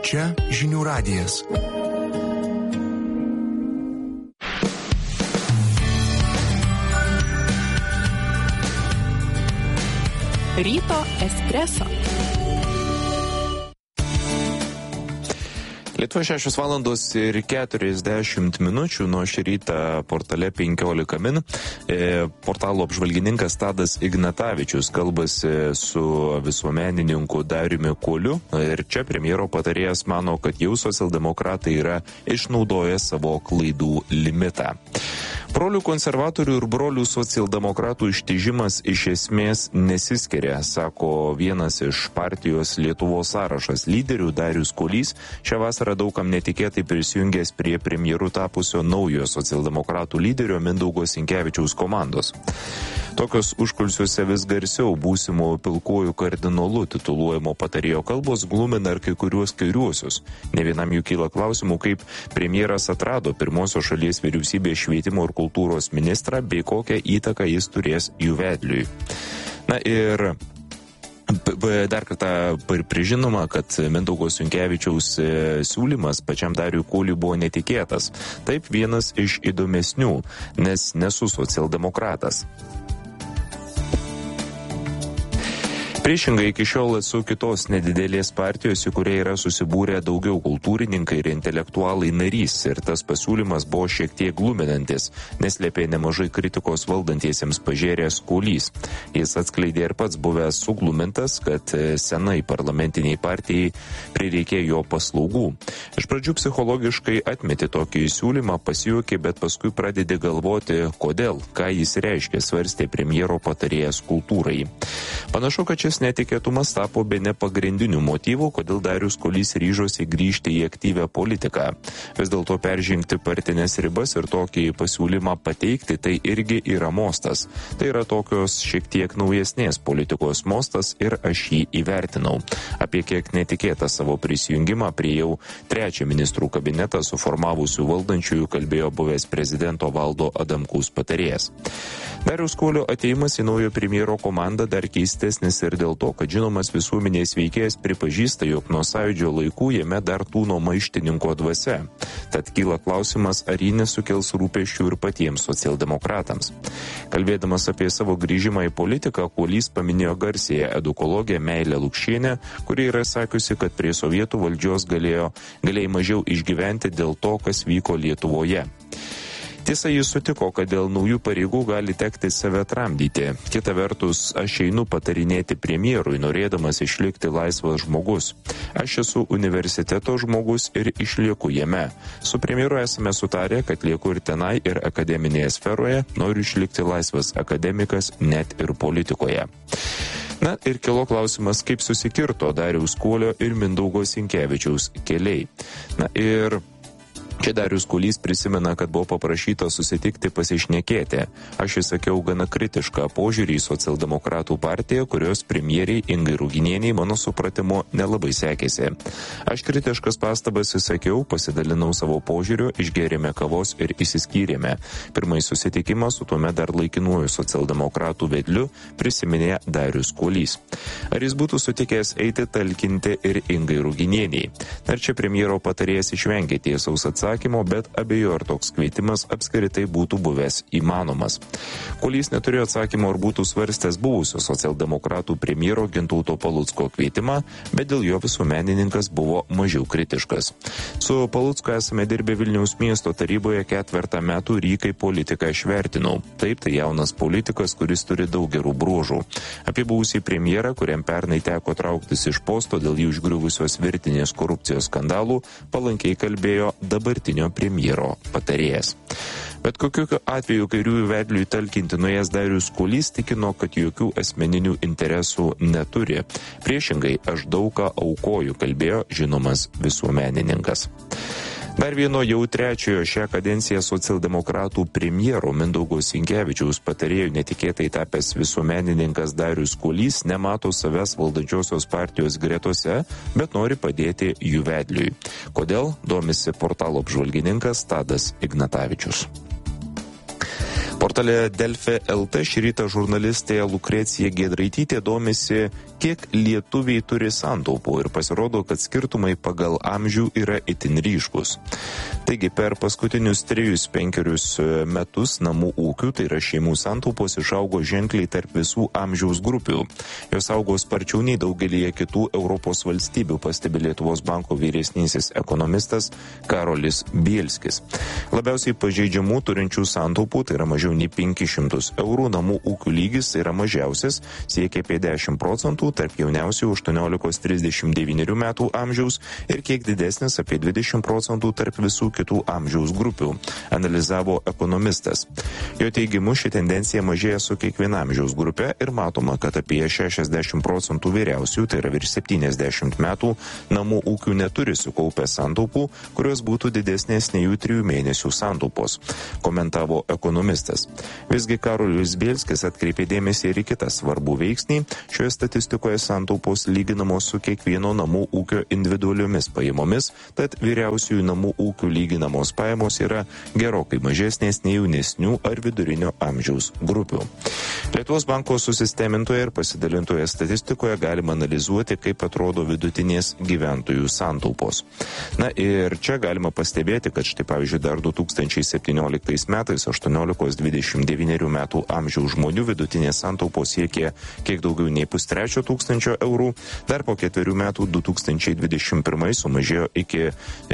Čia žinių radijas. Ryto espreso. Lietuvoje 6:40 nuo šį rytą portale 15 min. Portalo apžvalgininkas Tadas Ignatavičius kalbasi su visuomenininku Dariumi Kuoliu. Ir čia premjero patarėjas mano, kad jau socialdemokratai yra išnaudoję savo klaidų limitą. Brolių konservatorių ir brolių socialdemokratų ištižimas iš esmės nesiskiria, sako vienas iš partijos Lietuvos sąrašas lyderių Darius Kuolys, šią vasarą daugam netikėtai prisijungęs prie premjeru tapusio naujo socialdemokratų lyderio Mindaugo Sinkevičiaus komandos. Tokios užkulisiuose vis garsiau būsimo pilkuoju kardinolu tituluojamo patarėjo kalbos glumina ir kai kuriuos kairiuosius. Ne vienam jų kyla klausimų, kaip premjeras atrado pirmosios šalies vyriausybės švietimo ir kultūros ministrą, bei kokią įtaką jis turės jų vedliui. Na ir dar kartą prižinoma, kad Mindaugo Sinkevičiaus siūlymas pačiam Dariui Kuoliui buvo netikėtas. Taip, vienas iš įdomesnių, nes nesu socialdemokratas. Priešingai, iki šiol esu kitos nedidelės partijos, į kurią yra susibūrę daugiau kultūrininkai ir intelektualai narys. Ir tas pasiūlymas buvo šiek tiek gluminantis, neslėpė nemažai kritikos valdantiesiems pažėręs Kuolys. Jis atskleidė ir pats buvęs suglumintas, kad senai parlamentiniai partijai prireikė jo paslaugų. Iš pradžių psichologiškai atmetė tokį siūlymą, pasijuokė, bet paskui pradedi galvoti, kodėl, ką jis reiškia, svarstė premjero patarėjas kultūrai. Panašu, kad šis netikėtumas tapo bene pagrindiniu motyvu, kodėl Darius Kuolys ryžosi grįžti į aktyvią politiką. Vis dėlto peržengti partinės ribas ir tokį pasiūlymą pateikti, tai irgi yra mostas. Tai yra tokios šiek tiek naujesnės politikos mostas ir aš jį įvertinau. Apie kiek netikėtą savo prisijungimą prie jau trečią ministrų kabinetą suformavusių valdančiųjų kalbėjo buvęs prezidento Valdo Adamkaus patarėjas. Dariaus Kuolio ateimas į naujo premjero komandą dar keistesnis ir dėl to, kad žinomas visuomenės veikėjas pripažįsta, jog nuo Sąjūdžio laikų jame dar tūno maištininko dvasia. Tad kyla klausimas, ar jį nesukels rūpesčių ir patiems socialdemokratams. Kalbėdamas apie savo grįžimą į politiką, Kuolys paminėjo garsiąją edukologę Meilę Lukšienę, kuri yra sakiusi, kad prie sovietų valdžios galėjai mažiau išgyventi dėl to, kas vyko Lietuvoje. Tiesa, jis sutiko, kad dėl naujų pareigų gali tekti save tramdyti. Kita vertus, aš einu patarinėti premjerui, norėdamas išlikti laisvas žmogus. Aš esu universiteto žmogus ir išlieku jame. Su premjeru esame sutarę, kad lieku ir tenai, ir akademinėje sferoje, noriu išlikti laisvas akademikas net ir politikoje. Na ir kilo klausimas, kaip susikirto Dariaus Kuolio ir Mindaugo Sinkevičiaus keliai. Na ir čia Darius Kuolys prisimena, kad buvo paprašyta susitikti pasišnekėti. Aš įsakiau gana kritišką požiūrį į socialdemokratų partiją, kurios premjeriai Ingai Ruginieniai mano supratimu nelabai sekėsi. Aš kritiškas pastabas įsakiau, pasidalinau savo požiūriu, išgėrėme kavos ir išsiskyrėme. Pirmąjį susitikimą su tuomet dar laikinuoju socialdemokratų vedliu prisiminė Darius Kuolys. Ar jis būtų sutikęs eiti talkinti ir Ingai Ruginieniai? Ar čia premjero patarėjas išvengė tiesaus atsakymo, bet abejo, ar toks kvietimas apskritai būtų buvęs įmanomas. Kuolys neturėjo atsakymo, ar būtų svarstęs buvusio socialdemokratų premjero Gintauto Palucko kvietimą, bet dėl jo visuomenininkas buvo mažiau kritiškas. Su Palucku esame dirbę Vilniaus miesto taryboje 4 metų ir jį kaip politiką aš vertinau. Taip, tai jaunas politikas, kuris turi daug gerų bruožų. Apie buvusį premjerą, kuriam pernai teko trauktis iš posto dėl jų užgriuvusios virtinės korupcijos skandalų, palankiai kalbėjo dabartinio premjero patarėjas. Bet kokiu atveju kairiųjų vedliui talkinti nuėjęs Darius Kuolys tikino, kad jokių asmeninių interesų neturi. Priešingai, aš daug ką aukoju, kalbėjo žinomas visuomenininkas. Dar vieno jau trečiojo šią kadenciją socialdemokratų premjero Mindaugo Sinkevičiaus patarėjų netikėtai tapęs visuomenininkas Darius Kuolys nemato savęs valdančiosios partijos gretose, bet nori padėti jų vedliui. Kodėl, domisi portalo apžvalgininkas Tadas Ignatavičius. Portale Delfi LT šį rytą žurnalistė Lukrecija Giedraitytė domisi, kiek lietuviai turi santaupų ir pasirodo, kad skirtumai pagal amžių yra itin ryškus. Taigi per paskutinius 3-5 metus namų ūkių, tai yra šeimų santaupos, išaugo ženkliai tarp visų amžiaus grupių. Jos augo sparčiau nei daugelyje kitų Europos valstybių, pastebi Lietuvos banko vyresnysis ekonomistas Karolis Bielskis. Labiausiai pažeidžiamų turinčių santaupų, tai yra mažiau nei 500 eurų, namų ūkių lygis yra mažiausias, siekia apie 10%, tarp jauniausių 18-39 metų amžiaus ir kiek didesnis apie 20% tarp visų kitų amžiaus grupių, analizavo ekonomistas. Jo teigimu, ši tendencija mažėja su kiekviena amžiaus grupė ir matoma, kad apie 60% vyriausių, tai yra virš 70 metų, namų ūkių neturi sukaupę santaupų, kurios būtų didesnės nei jų 3 mėnesių santaupos, komentavo ekonomistas. Visgi Karolis Bielskis atkreipė dėmesį ir į kitą svarbų veiksnį. Šioje statistikoje santaupos lyginamos su kiekvieno namų ūkio individualiomis pajamomis, tad vyriausiųjų namų ūkių lyginamos pajamos yra gerokai mažesnės nei jaunesnių ar vidurinio amžiaus grupių. Lietuvos banko susistemintoje ir pasidalintoje statistikoje galima analizuoti, kaip atrodo vidutinės gyventojų santaupos. Na ir čia galima pastebėti, kad štai pavyzdžiui dar 2017 metais 18-29 metų amžiaus žmonių vidutinės santaupos siekė kiek daugiau nei 500 eurų, dar po 4 metų 2021 sumažėjo iki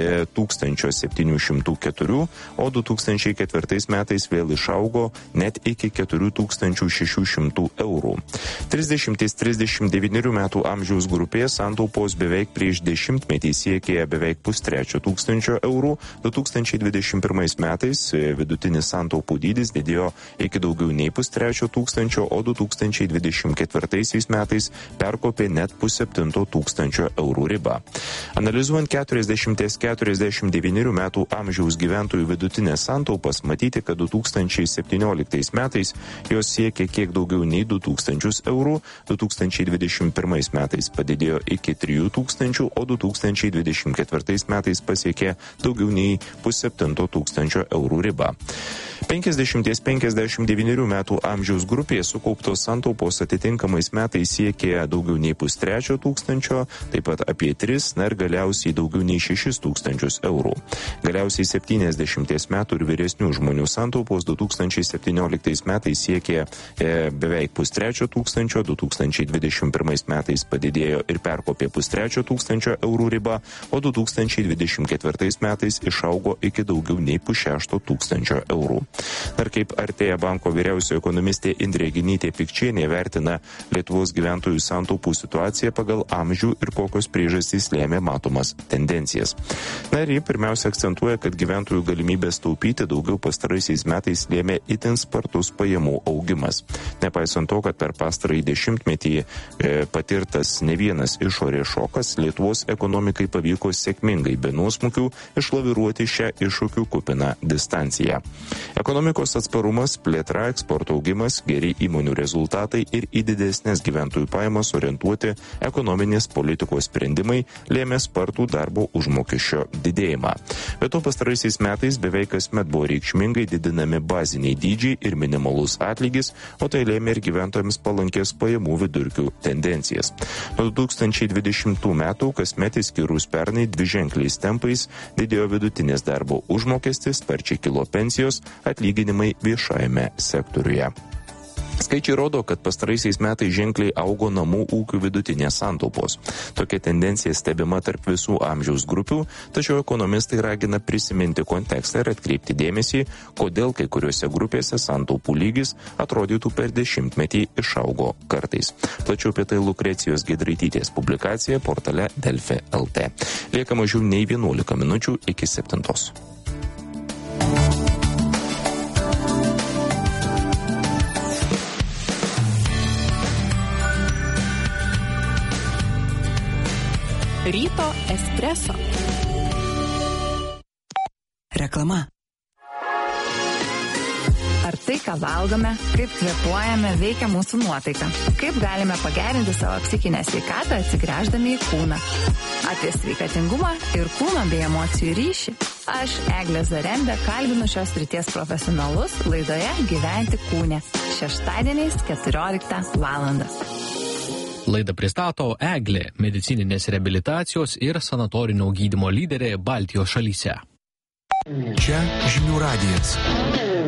1704, o 2004 metais vėl išaugo net iki 4600 eurų. 30-39 metų amžiaus grupėje santaupos beveik prieš dešimtmetį siekė beveik 500 eurų, 2021 metais vidutinis santaupų dydis didėjo iki daugiau nei 500, o 2024 metais perkopė net 700 eurų ribą. Analizuojant 40-49 metų amžiaus gyventojų vidutinės santaupas, matyti, kad 2017 metais jos siekė kiek daugiau nei 2000 eurų, 2021 metais padidėjo iki 3000, o 2024 metais pasiekė daugiau nei 700 eurų ribą. 50-59 metų amžiaus grupėje sukauptos santaupos atitinkamais metais siekė daugiau nei 500, taip pat apie 3, ir galiausiai daugiau nei 6000 eurų. Galiausiai 70 metų ir vyresnių žmonių santaupos 2017 metais siekė beveik 500, 2021 metais padidėjo ir perkopė 500 eurų ribą, o 2024 metais išaugo iki daugiau nei 6000 eurų. Dar kaip artėja banko vyriausioji ekonomistė Indrė Genytė Pikčienė vertina Lietuvos gyventojų santaupų situaciją pagal amžių ir kokios priežastys lėmė matomas tendencijas. Na ir ji pirmiausia akcentuoja, kad gyventojų galimybės taupyti daugiau pastaraisiais metais lėmė itin spartus pajamų augimas. Nepaisant to, kad per pastarąjį dešimtmetį patirtas ne vienas išorės šokas, Lietuvos ekonomikai pavyko sėkmingai be nuosmukių išlaviruoti šią iššūkių kupiną distanciją. Ekonomikos atsparumas, plėtra, eksporto augimas, geri įmonių rezultatai ir į didesnės gyventojų pajamas orientuoti ekonominės politikos sprendimai lėmė spartų darbo užmokesčio didėjimą. Bet to pastaraisiais metais beveik kasmet buvo reikšmingai didinami baziniai dydžiai ir minimalus atlygis, o tai lėmė ir gyventojams palankės pajamų vidurkių tendencijas. Nuo 2020 metų kasmet išskyrus pernai dviženkliais tempais didėjo vidutinės darbo užmokestis, sparčiai kilo pensijos, atlyginimai viešajame sektoriuje. Skaičiai rodo, kad pastaraisiais metais ženkliai augo namų ūkių vidutinės santaupos. Tokia tendencija stebima tarp visų amžiaus grupių, tačiau ekonomistai ragina prisiminti kontekstą ir atkreipti dėmesį, kodėl kai kuriuose grupėse santaupų lygis atrodytų per dešimtmetį išaugo kartais. Plačiau apie tai Lukrecijos Giedraitytės publikacija portale Delfi LT. Lieka mažiau nei 11 minučių iki 7. Ryto espreso. Reklama. Ar tai, ką valgome, kaip kvėpuojame, veikia mūsų nuotaiką? Kaip galime pagerinti savo psichinę sveikatą atsigręždami į kūną? Apie sveikatingumą ir kūno bei emocijų ryšį Aš, Eglė Zarembė, kalbinu šios srities profesionalus laidoje Gyventi kūne. Šeštadieniais 14 val. Laidą pristato Eglė, medicininės reabilitacijos ir sanatorinio gydymo lyderė Baltijos šalyse. Čia Žinių radijas.